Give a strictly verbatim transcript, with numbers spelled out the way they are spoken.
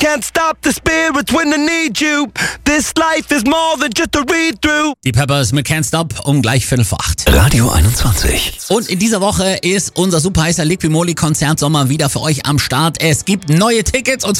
can't stop the spirits when they need you. This life is more than just a read-through. Die Peppers mit Can't Stop um gleich Viertel vor acht. Radio einundzwanzig. Und in dieser Woche ist unser super heißer Liquimoli Konzert Sommer wieder für euch am Start. Es gibt neue Tickets und